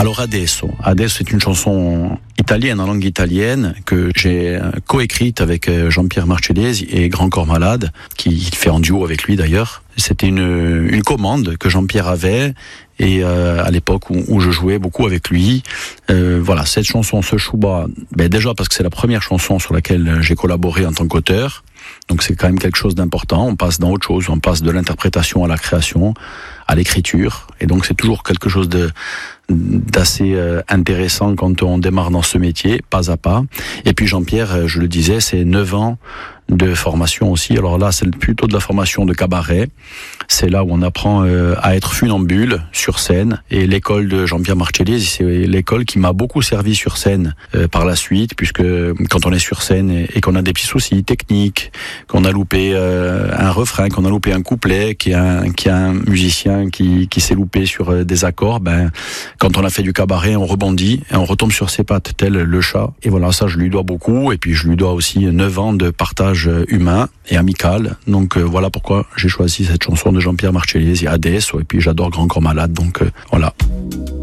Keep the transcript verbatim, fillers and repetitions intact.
Alors Adesso, Adesso c'est une chanson italienne, en langue italienne, que j'ai coécrite avec Jean-Pierre Marcellesi et Grand Corps Malade, qui fait en duo avec lui d'ailleurs. C'était une, une commande que Jean-Pierre avait, et euh, à l'époque où, où je jouais beaucoup avec lui. Euh, voilà, cette chanson, ce Chouba, ben déjà parce que c'est la première chanson sur laquelle j'ai collaboré en tant qu'auteur. Donc c'est quand même quelque chose d'important. On passe dans autre chose, on passe de l'interprétation à la création, à l'écriture. Et donc c'est toujours quelque chose de d'assez euh, intéressant quand on démarre dans ce métier, pas à pas. Et puis Jean-Pierre, je le disais, c'est neuf ans de formation aussi. Alors là, c'est plutôt de la formation de cabaret. C'est là où on apprend euh, à être funambule sur scène. Et l'école de Jean-Pierre Marcellesi, c'est l'école qui m'a beaucoup servi sur scène euh, par la suite, puisque quand on est sur scène et, et qu'on a des petits soucis techniques, qu'on a loupé euh, un refrain, qu'on a loupé un couplet, qu'il y a un, qu'il y a un musicien qui, qui s'est loupé sur euh, des accords, ben quand on a fait du cabaret, on rebondit et on retombe sur ses pattes, tel le chat. Et voilà, ça je lui dois beaucoup. Et puis je lui dois aussi neuf ans de partage humain et amical. Donc euh, voilà pourquoi j'ai choisi cette chanson de Jean-Pierre Marcellesi, Adesso, et puis j'adore Grand Corps Malade, donc euh, voilà.